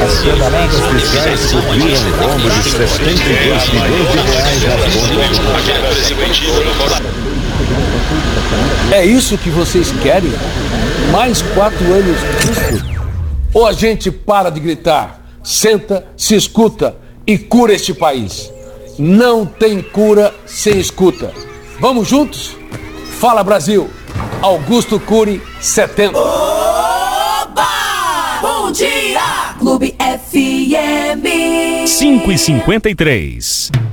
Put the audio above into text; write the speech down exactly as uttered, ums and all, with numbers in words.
As pedaladas fiscais subiram o rombo de setenta e dois milhões de reais nas contas do governo. É isso que vocês querem? Mais quatro anos disso? Ou a gente para de gritar, senta, se escuta e cura este país? Não tem cura sem escuta. Vamos juntos? Fala, Brasil! Augusto Cury, setenta. Oba! Bom dia! Clube F M cinco e cinquenta e três.